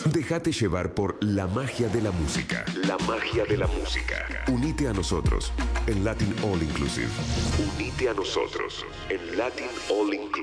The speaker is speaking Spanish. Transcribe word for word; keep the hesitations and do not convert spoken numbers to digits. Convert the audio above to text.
Déjate llevar por la magia de la música. La magia de la música. Unite a nosotros en Latin All Inclusive. Unite a nosotros en Latin All Inclusive.